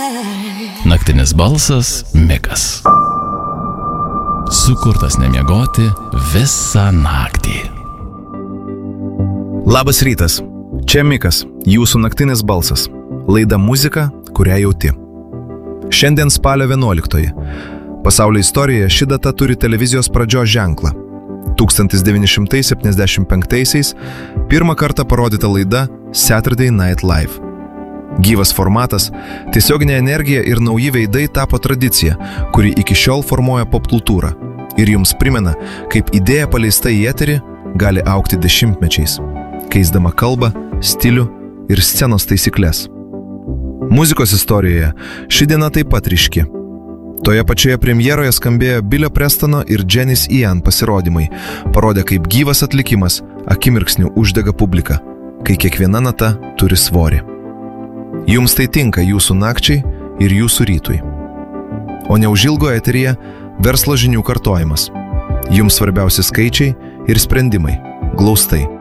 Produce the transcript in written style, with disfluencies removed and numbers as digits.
Naktinis balsas Mikas. Sukurtas nemiegoti visą naktį. Labas rytas. Čia Mikas, jūsų naktinis balsas. Laida muzika, kurią jauti. Šiandien spalio 11. Pasaulio istorijoje ši data turi televizijos pradžios ženklą. 1975-aisiais pirmą kartą parodyta laida Saturday Night Live. Gyvas formatas, tiesioginė energija ir nauji veidai tapo tradicija, kuri iki šiol formuoja popkultūrą ir jums primena, kaip idėja paleista į eterį gali augti dešimtmečiais, keisdama kalbą, stilių ir scenos taisyklės. Muzikos istorijoje ši diena taip pat ryški. Toje pačioje premjeroje skambėjo Billio Prestono ir Janis Ian pasirodymai, parodė, kaip gyvas atlikimas akimirksniu uždega publiką, kai kiekviena nata turi svorį. Jums tai tinka jūsų nakčiai ir jūsų rytui. O neužilgo eteryje verslo žinių kartojimas. Jums svarbiausi skaičiai ir sprendimai, glaustai.